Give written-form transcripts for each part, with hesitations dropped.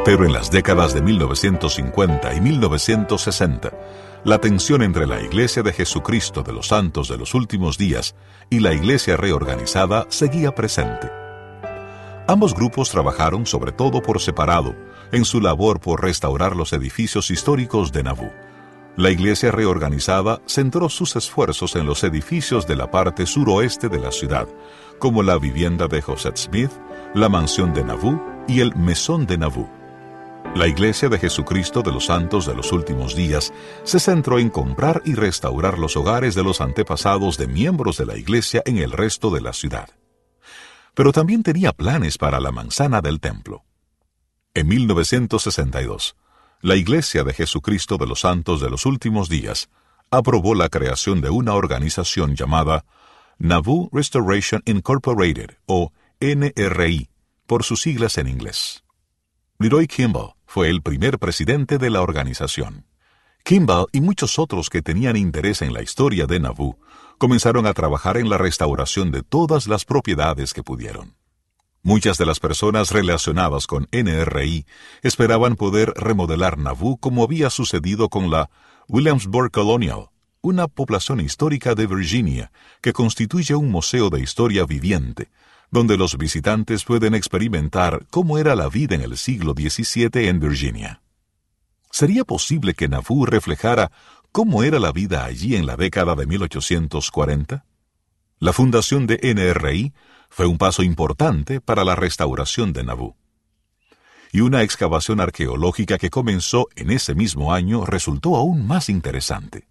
Pero en las décadas de 1950 y 1960, la tensión entre la Iglesia de Jesucristo de los Santos de los Últimos Días y la Iglesia reorganizada seguía presente. Ambos grupos trabajaron sobre todo por separado en su labor por restaurar los edificios históricos de Nauvoo. La Iglesia reorganizada centró sus esfuerzos en los edificios de la parte suroeste de la ciudad, como la vivienda de Joseph Smith, la mansión de Nauvoo y el mesón de Nauvoo. La Iglesia de Jesucristo de los Santos de los Últimos Días se centró en comprar y restaurar los hogares de los antepasados de miembros de la Iglesia en el resto de la ciudad. Pero también tenía planes para la manzana del templo. En 1962, la Iglesia de Jesucristo de los Santos de los Últimos Días aprobó la creación de una organización llamada Nauvoo Restoration Incorporated, o NRI, por sus siglas en inglés. Leroy Kimball fue el primer presidente de la organización. Kimball y muchos otros que tenían interés en la historia de Nauvoo comenzaron a trabajar en la restauración de todas las propiedades que pudieron. Muchas de las personas relacionadas con NRI esperaban poder remodelar Nauvoo como había sucedido con la Williamsburg Colonial, una población histórica de Virginia que constituye un museo de historia viviente, donde los visitantes pueden experimentar cómo era la vida en el siglo XVII en Virginia. ¿Sería posible que Nauvoo reflejara cómo era la vida allí en la década de 1840? La fundación de NRI fue un paso importante para la restauración de Nauvoo. Y una excavación arqueológica que comenzó en ese mismo año resultó aún más interesante.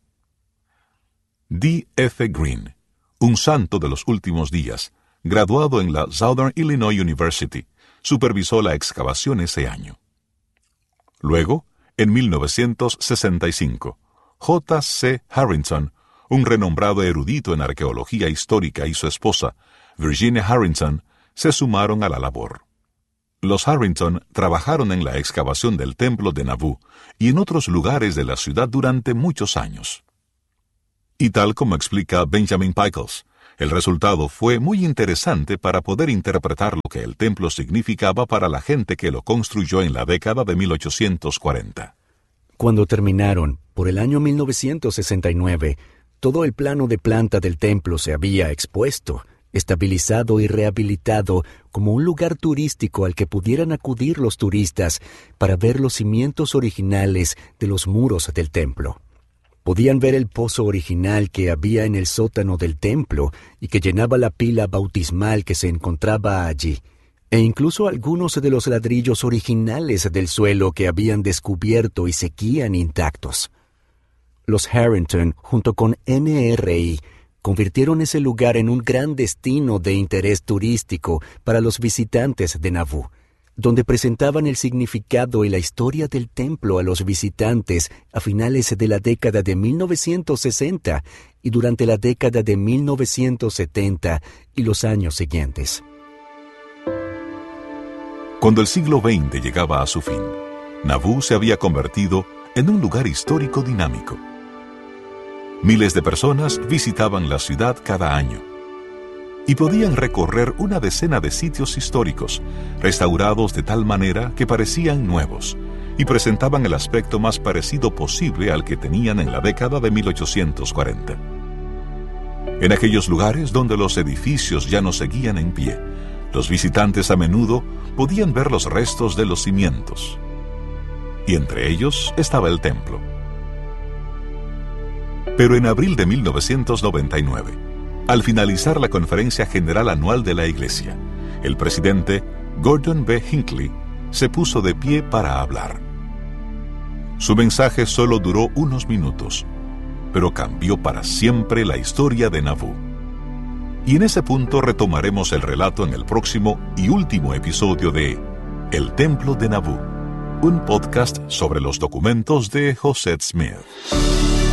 D. F. Green, un santo de los últimos días, graduado en la Southern Illinois University, supervisó la excavación ese año. Luego, en 1965, J. C. Harrington, un renombrado erudito en arqueología histórica, y su esposa, Virginia Harrington, se sumaron a la labor. Los Harrington trabajaron en la excavación del templo de Nauvoo y en otros lugares de la ciudad durante muchos años. Y tal como explica Benjamin Pickles, el resultado fue muy interesante para poder interpretar lo que el templo significaba para la gente que lo construyó en la década de 1840. Cuando terminaron, por el año 1969, todo el plano de planta del templo se había expuesto, estabilizado y rehabilitado como un lugar turístico al que pudieran acudir los turistas para ver los cimientos originales de los muros del templo. Podían ver el pozo original que había en el sótano del templo y que llenaba la pila bautismal que se encontraba allí, e incluso algunos de los ladrillos originales del suelo que habían descubierto y seguían intactos. Los Harrington, junto con NRI, convirtieron ese lugar en un gran destino de interés turístico para los visitantes de Nauvoo, donde presentaban el significado y la historia del templo a los visitantes a finales de la década de 1960 y durante la década de 1970 y los años siguientes. Cuando el siglo XX llegaba a su fin, Nauvoo se había convertido en un lugar histórico dinámico. Miles de personas visitaban la ciudad cada año y podían recorrer una decena de sitios históricos, restaurados de tal manera que parecían nuevos y presentaban el aspecto más parecido posible al que tenían en la década de 1840. En aquellos lugares donde los edificios ya no seguían en pie, los visitantes a menudo podían ver los restos de los cimientos. Y entre ellos estaba el templo. Pero en abril de 1999, al finalizar la Conferencia General Anual de la Iglesia, el presidente Gordon B. Hinckley se puso de pie para hablar. Su mensaje solo duró unos minutos, pero cambió para siempre la historia de Nauvoo. Y en ese punto retomaremos el relato en el próximo y último episodio de El Templo de Nauvoo, un podcast sobre los documentos de Joseph Smith.